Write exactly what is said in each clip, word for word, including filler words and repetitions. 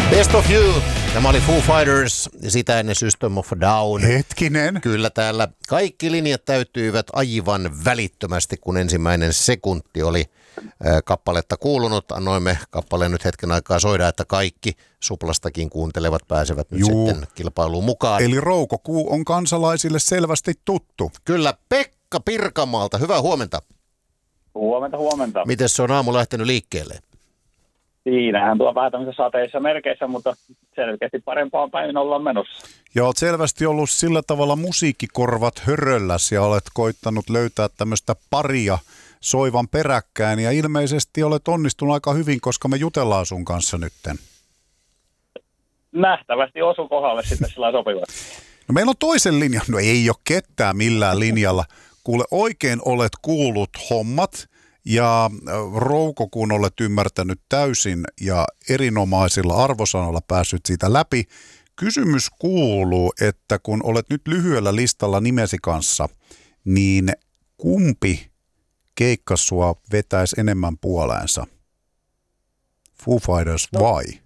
Best of You. Tämä oli Foo Fighters ja sitä ennen System of a Down. Hetkinen. Kyllä täällä kaikki linjat täyttyivät aivan välittömästi, kun ensimmäinen sekunti oli äh, kappaletta kuulunut. Annoimme kappaleen nyt hetken aikaa soida, että kaikki Suplastakin kuuntelevat pääsevät nyt Juu. sitten kilpailuun mukaan. Eli Roukokuu on kansalaisille selvästi tuttu. Kyllä. Pekka Pirkanmaalta, hyvää huomenta. Huomenta, huomenta. Miten se on aamu lähtenyt liikkeelle? Siinähän tuo vähän tämmöisissä sateissa merkeissä, mutta selkeästi parempaan päin ollaan menossa. Ja olet selvästi ollut sillä tavalla musiikkikorvat hörölläs ja olet koittanut löytää tämmöistä paria soivan peräkkäin. Ja ilmeisesti olet onnistunut aika hyvin, koska me jutellaan sun kanssa nytten. Nähtävästi osu kohdalle sitten sillä sopivasti. No meillä on toisen linjan. No ei ole ketään millään linjalla. Kuule, oikein olet kuullut hommat. Ja Roukokun olet ymmärtänyt täysin ja erinomaisilla arvosanoilla päässyt siitä läpi. Kysymys kuuluu, että kun olet nyt lyhyellä listalla nimesi kanssa, niin kumpi keikka sua vetäisi enemmän puoleensa? Foo Fighters vai? No,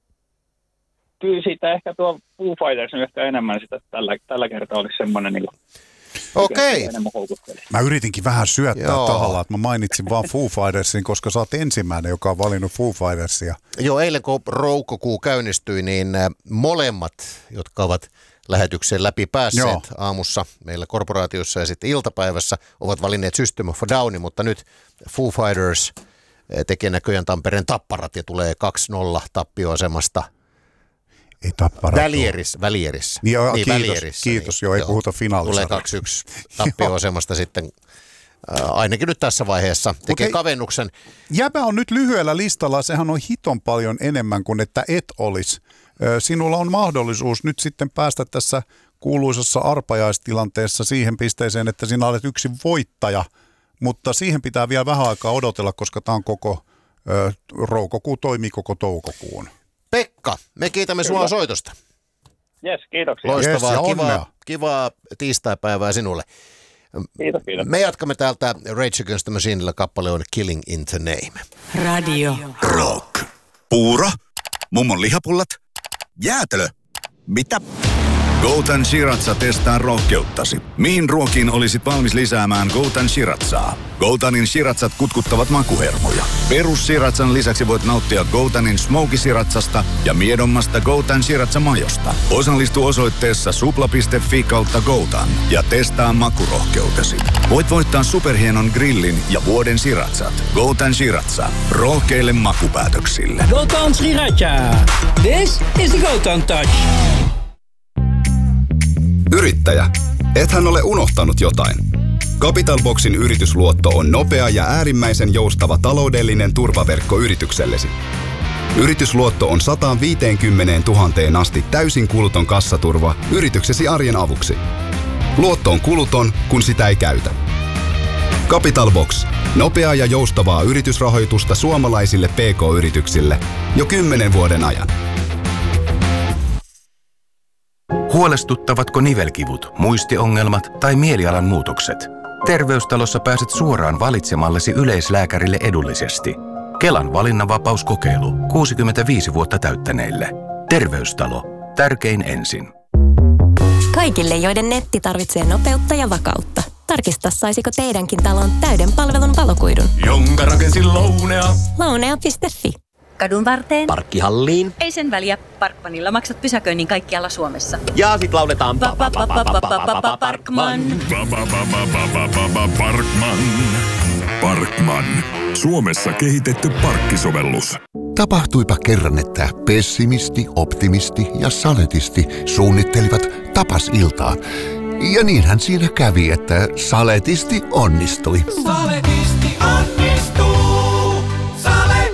kyllä siitä ehkä tuo Foo Fighters on ehkä enemmän sitä, tällä, tällä kertaa olisi semmoinen niin kuin Okei. Mä yritinkin vähän syöttää Joo. tahalla, että mä mainitsin vaan Foo Fightersin, koska sä oot ensimmäinen, joka on valinnut Foo Fightersia. Joo, eilen kun Roukokuu käynnistyi, niin molemmat, jotka ovat lähetyksen läpi päässeet Joo. aamussa meillä korporaatiossa ja sitten iltapäivässä, ovat valinneet System of a Downin, mutta nyt Foo Fighters tekee näköjään Tampereen Tapparat ja tulee kaksi nolla tappioasemasta. Ei Tappara. Välierissä. Välierissä. Niin, joo, niin, kiitos, välierissä, kiitos. Niin, joo, ei joo. puhuta finaalissa. Tulee kaksi yksi tappioasemasta sitten, äh, ainakin nyt tässä vaiheessa, tekee hei, kavennuksen. Jäbä on nyt lyhyellä listalla, sehän on hiton paljon enemmän kuin että et olisi. Sinulla on mahdollisuus nyt sitten päästä tässä kuuluisassa arpajaistilanteessa siihen pisteeseen, että sinä olet yksi voittaja, mutta siihen pitää vielä vähän aikaa odotella, koska tämä on koko, äh, Roukokuu toimii koko toukokuun. Pekka, me kiitämme sinua soitosta. Jes, kiitoksia. Loistavaa, yes, kivaa, kivaa tiistaipäivää sinulle. Kiitos, kiitos. Me jatkamme täältä Rage Against the Machinella, kappale on Killing in the Name. Radio Rock. Puuro. Mummon lihapullat. Jäätelö. Mitä? Goutan Shiratsa testaa rohkeuttasi. Mihin ruokiin olisit valmis lisäämään Goutan Shiratsaa? Goutanin Shiratsat kutkuttavat makuhermoja. Perus Shiratsan lisäksi voit nauttia Goutanin Smoky Shiratsasta ja miedommasta Goutan Shiratsa-majosta. Osallistu osoitteessa supla piste fi kautta Goutan ja testaa makurohkeutesi. Voit voittaa superhienon grillin ja vuoden Shiratsat. Goutan Shiratsa. Rohkeille makupäätöksille. Goutan Shiratsa. This is the Goutan Touch. Yrittäjä, ethän ole unohtanut jotain. Capital Boxin yritysluotto on nopea ja äärimmäisen joustava taloudellinen turvaverkko yrityksellesi. Yritysluotto on sata viisikymmentätuhatta asti täysin kuluton kassaturva yrityksesi arjen avuksi. Luotto on kuluton, kun sitä ei käytä. Capital Box. Nopeaa ja joustavaa yritysrahoitusta suomalaisille pk yrityksille jo kymmenen vuoden ajan. Huolestuttavatko nivelkivut, muistiongelmat tai mielialan muutokset? Terveystalossa pääset suoraan valitsemallesi yleislääkärille edullisesti. Kelan valinnanvapauskokeilu kuusikymmentäviisi vuotta täyttäneille. Terveystalo. Tärkein ensin. Kaikille, joiden netti tarvitsee nopeutta ja vakautta. Tarkista, saisiko teidänkin talon täyden palvelun valokuidun. Jonka rakensin Lounea. Lounea piste fi. Kadun varteen. Parkkihalliin. Ei sen väliä. Parkmanilla maksat pysäköinnin kaikkialla Suomessa. Ja sit lauletaan Parkman. Parkman. Parkman. Suomessa kehitetty parkkisovellus. Tapahtuipa kerran, että pessimisti, optimisti ja saletisti suunnittelivat tapasiltaa. Ja niinhän siinä kävi, että saletisti onnistui. Saletisti onnistuu. Sale.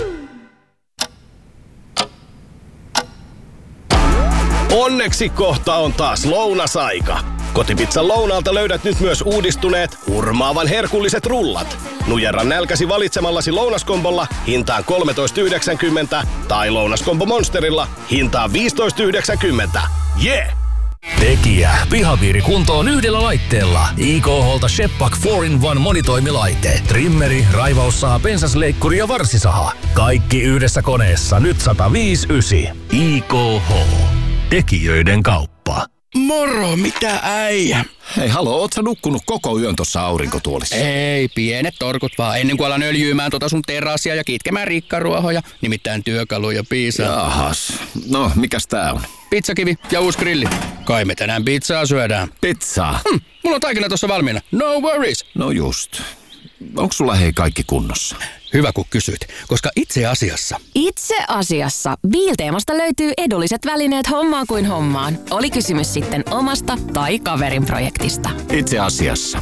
Onneksi kohta on taas lounasaika. Kotipizzan lounaalta löydät nyt myös uudistuneet, hurmaavan herkulliset rullat. Nujerra nälkäsi valitsemallasi lounaskombolla hintaan kolmetoista yhdeksänkymmentä tai lounaskombo Monsterilla hintaan viisitoista yhdeksänkymmentä. Jee! Yeah! Tekijä. Pihapiiri kuntoon yhdellä laitteella. I K H:lta Shepak neljä in yksi monitoimilaite. Trimmeri, raivaussaha, pensasleikkuri ja varsisaha. Kaikki yhdessä koneessa. Nyt sata viisi yhdeksän. I K H. Tekijöiden kauppa. Moro, mitä äijä? Hei, halo, oot sä nukkunut koko yön tossa aurinkotuolissa? Ei, pienet torkut vaan, ennen kuin alan öljyymään tota sun terassia ja kitkemään rikkaruohoja, nimittäin työkaluja piisaa. Jahas, no mikäs tää on? Pizzakivi ja uusi grilli. Kai me tänään pizzaa syödään. Pizzaa? Hm, mulla on taikina tossa valmiina, no worries. No just. Onks sulla hei kaikki kunnossa? Hyvä kun kysyit, koska itse asiassa... Itse asiassa Biilteemasta löytyy edulliset välineet hommaan kuin hommaan. Oli kysymys sitten omasta tai kaverin projektista. Itse asiassa.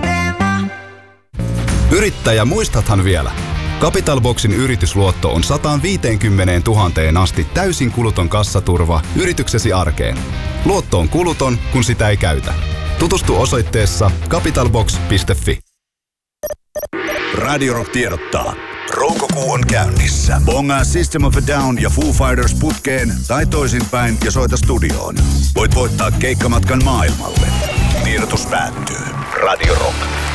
Yrittäjä, muistathan vielä? Capital Boxin yritysluotto on sata viisikymmentätuhatta asti täysin kuluton kassaturva yrityksesi arkeen. Luotto on kuluton, kun sitä ei käytä. Tutustu osoitteessa capitalbox piste fi. Radio Rock tiedottaa. Roukokuu on käynnissä. Bongaa System of a Down ja Foo Fighters putkeen tai toisinpäin ja soita studioon. Voit voittaa keikkamatkan maailmalle. Tiedotus päättyy. Radio Rock.